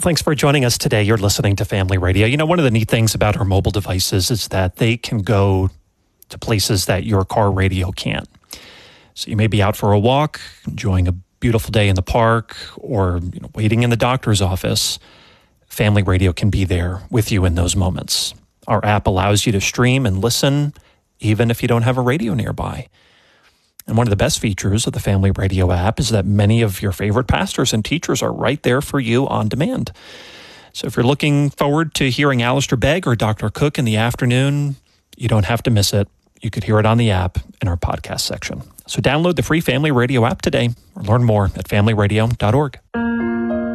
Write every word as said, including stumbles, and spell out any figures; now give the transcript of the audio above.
Thanks for joining us today. You're listening to Family Radio. You know, one of the neat things about our mobile devices is that they can go to places that your car radio can't. So you may be out for a walk, enjoying a beautiful day in the park, or you know, waiting in the doctor's office. Family Radio can be there with you in those moments. Our app allows you to stream and listen even if you don't have a radio nearby. And one of the best features of the Family Radio app is that many of your favorite pastors and teachers are right there for you on demand. So if you're looking forward to hearing Alistair Begg or Doctor Cook in the afternoon, you don't have to miss it. You could hear it on the app in our podcast section. So download the free Family Radio app today or learn more at family radio dot org.